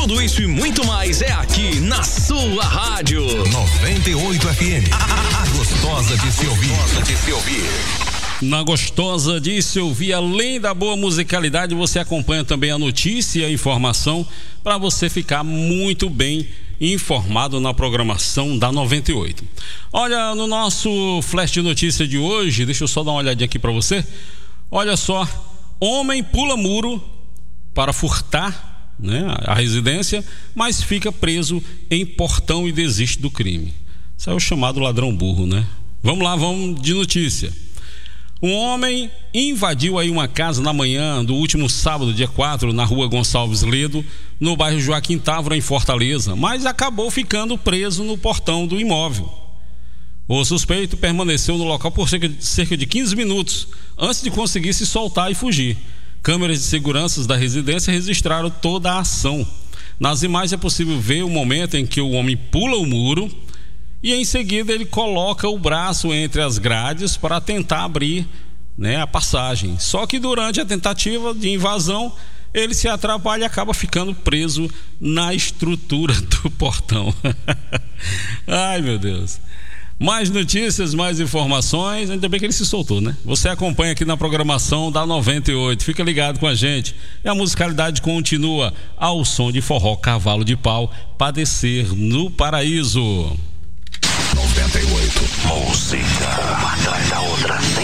Tudo isso e muito mais é aqui na sua rádio 98 FM. A gostosa de se ouvir. Na gostosa de se ouvir, além da boa musicalidade, você acompanha também a notícia e a informação para você ficar muito bem informado na programação da 98. Olha, no nosso flash de notícia de hoje, deixa eu só dar uma olhadinha aqui para você. Olha só, homem pula muro para furtar, né, a residência, mas fica preso em portão e desiste do crime. Isso é o chamado ladrão burro, né? Vamos lá, vamos de notícia. Um homem invadiu aí uma casa na manhã do último sábado, dia 4, na rua Gonçalves Ledo, no bairro Joaquim Távora, em Fortaleza, mas acabou ficando preso no portão do imóvel. O suspeito permaneceu no local por cerca de 15 minutos, antes de conseguir se soltar e fugir. Câmeras de segurança da residência registraram toda a ação. Nas imagens é possível ver o momento em que o homem pula o muro e em seguida ele coloca o braço entre as grades para tentar abrir, né, a passagem. Só que durante a tentativa de invasão ele se atrapalha e acaba ficando preso na estrutura do portão. Ai, meu Deus. Mais notícias, mais informações. Ainda bem que ele se soltou, né? Você acompanha aqui na programação da 98. Fica ligado com a gente. E a musicalidade continua ao som de forró Cavalo de Pau, Padecer no Paraíso. 98. Música uma atrás da outra.